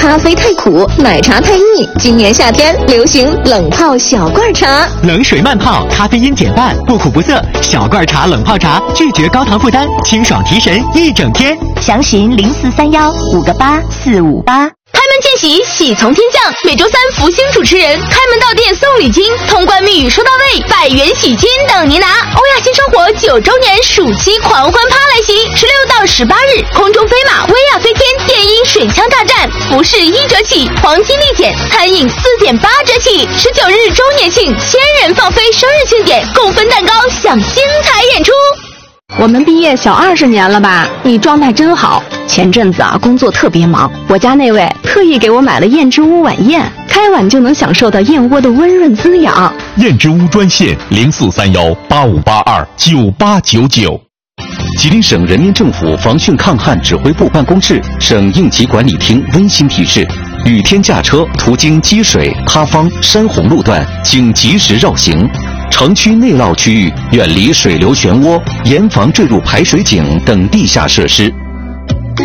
咖啡太苦，奶茶太腻。今年夏天流行冷泡小罐茶， 冷水慢泡，咖啡因减半，不苦不涩。小罐茶冷泡茶，拒绝高糖负担，清爽提神一整天。 详询0431-58458。 开门见喜，喜从天降。每周三，福星主持人开门到店送礼金，通关密语说到位，100元喜金等您拿。欧亚新生活9周年暑期狂欢趴来袭，16到18日，空中飞马，威亚飞天，电音水枪大战，服饰1折起，黄金立减，餐饮4.8折起。19日周年庆，1000人放飞生日庆典，共分蛋糕，享精彩演出。 我们毕业小20年了吧？你状态真好。前阵子啊，工作特别忙，我家那位特意给我买了燕之屋晚宴，开碗就能享受到燕窝的温润滋养。 燕之屋专线0431-8582-9899。吉林省人民政府防汛抗旱指挥部办公室、省应急管理厅温馨提示：雨天驾车途经积水、塌方、山洪路段，请及时绕行。城区内涝区域远离水流漩涡，严防坠入排水井等地下设施。